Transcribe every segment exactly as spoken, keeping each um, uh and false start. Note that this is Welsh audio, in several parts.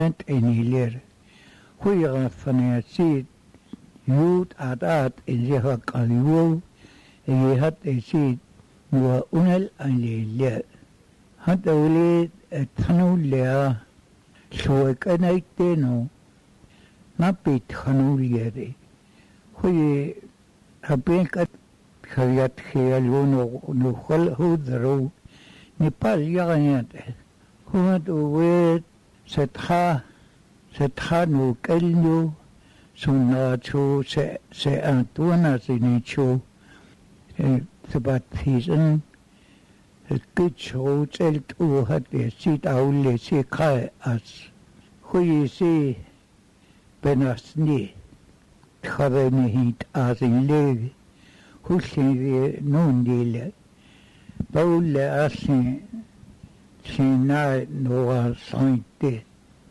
enilir huiga fanasi yut adat injeha kaliwo ehat esi nuwa unel anile hatta wili tanulea shwekanaiteno napit khanuliere hui hapenka khayat khiyaluno no khal hudro Nepal yaganyate huat uwe setha setha no kelno sunacho se se antuana sinicho e sebatisen kicho telt u hat sit aule se kai as hui se benasni khaveni hit azin leg husin nundile Paule asin sinai noa sainte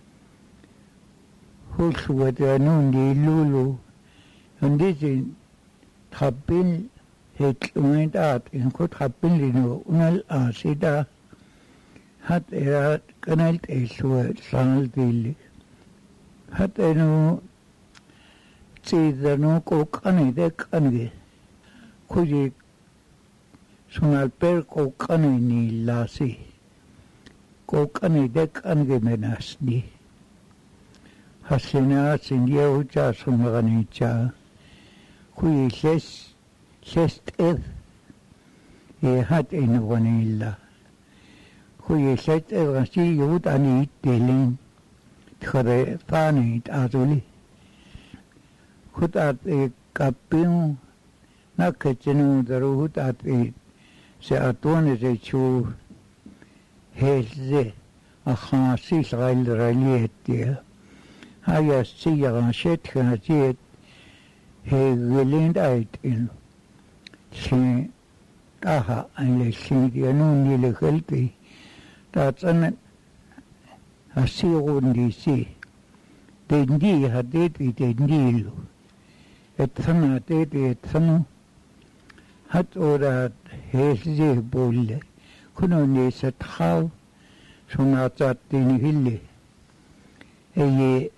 hulsuwete nundi lulu undisin tappin hetlumentat in ko tappin lino unal asida hat erat kanalt esue sanal dili hat enu tsidano ko kani de kange kuji Sunal per kokane ni lasi kokane dek ange menasni hasina sindia ucha sumagani cha kui ses ses ef e hat in vanilla kui ses ef rasi yut ani telin khare fani azuli khutat e kapin nakachenu daru hutat e se atuane se chu heze a khasi srail ralietie haya siya shet khajet he gelind ait in se aha ale sindia no ni le gelti tatsan asirundi si dendi hadet dendi et sana te et sana hat orat heze bolle kuno ne sathaw sunata tin hille eye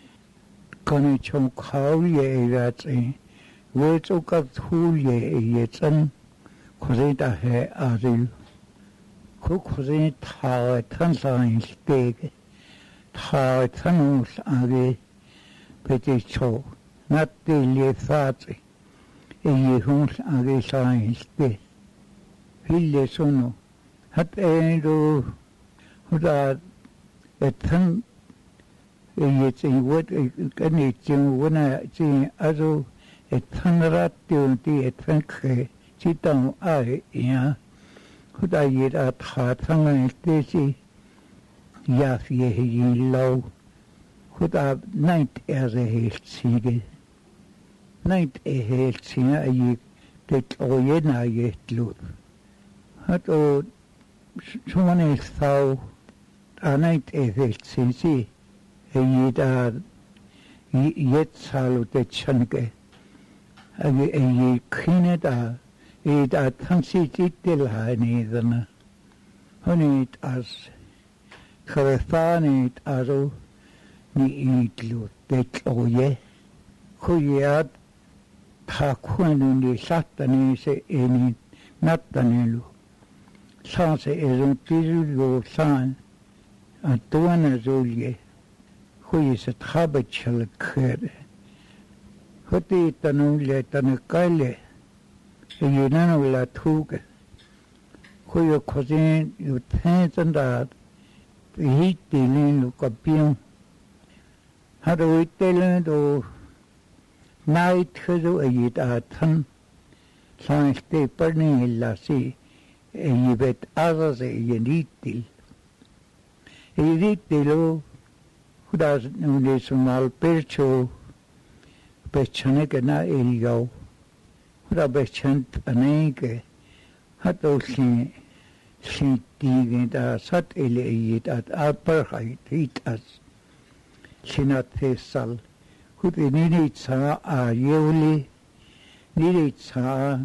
kone chom khaw ye ratse we choka thul ye ye chan khoreta he aril khu khore tha than sain stege tha thanus age pete cho nat le fatse e hun age sain ste hille sono hat endo huda ethan e tsin wat kani tsin wana tsin azo ethan ratio ti ethan khe chitang ai ya huda yeda tha thang te si ya fie hi lo huda night as a helsige night e helsin ai det oyena yetlut hat o sumane thau anait e helsin si e yeda yet salu te chanke agi e khine da e da thansi titel hani dana honit as kharefani aro ni itlu te oye khuyat thakhunu ni satani se eni natanelu sanse ezun tiru san atuana zolie khuye se thabachal khere hoti tanule tanakale yinana wala thuke khuye khozin yuthen tanda hitinin lukapion hado itelen do night khazo ayita than sanste parni illasi eyibet azaz eyenitil eyitilo hudas nune sumal percho pechane ke na eligo huda bechant aneke hato si si tigita sat ele eyita apar hait as sinat sal hudi nini tsa a yewli nini tsa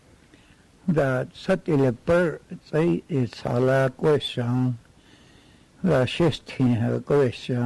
da sat ele per tsai e sala question Hyvää shestiin, hyvää kovessa.